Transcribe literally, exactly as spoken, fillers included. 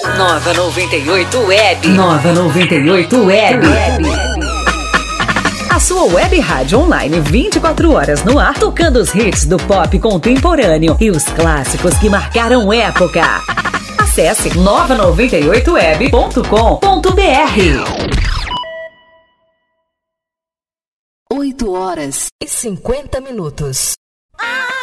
Nova noventa e oito Web. Nova noventa e oito Web. A sua web rádio online vinte e quatro horas no ar, tocando os hits do pop contemporâneo e os clássicos que marcaram época. Acesse nova noventa e oito web ponto com ponto br. oito horas e cinquenta minutos.